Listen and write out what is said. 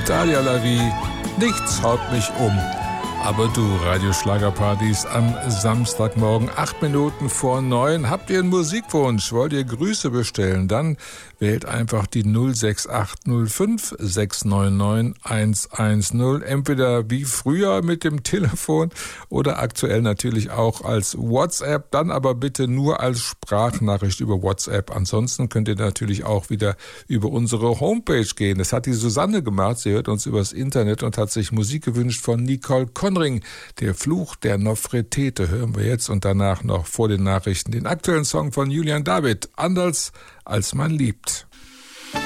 Italia la vie, nichts haut mich um. Aber du, Radioschlagerpartys am Samstagmorgen, 8 Minuten vor 9. Habt ihr einen Musikwunsch? Wollt ihr Grüße bestellen? Dann wählt einfach die 06805 699 110. Entweder wie früher mit dem Telefon oder aktuell natürlich auch als WhatsApp. Dann aber bitte nur als Sprachnachricht über WhatsApp. Ansonsten könnt ihr natürlich auch wieder über unsere Homepage gehen. Das hat die Susanne gemacht. Sie hört uns übers Internet und hat sich Musik gewünscht von Nicole Conring. Der Fluch der Nofretete hören wir jetzt und danach noch vor den Nachrichten den aktuellen Song von Julian David, Anders als man liebt.